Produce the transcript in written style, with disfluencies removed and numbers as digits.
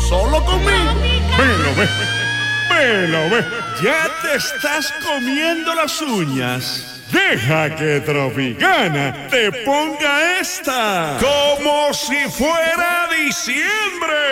solo conmigo. Velo, ve. Ya te estás comiendo las uñas. Deja que Tropicana te ponga esta. Como si fuera diciembre.